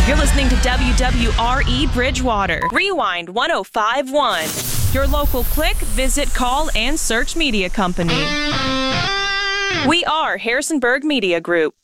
You're listening to WWRE Bridgewater. Rewind 1051. Your local click, visit, call, and search media company. We are Harrisonburg Media Group.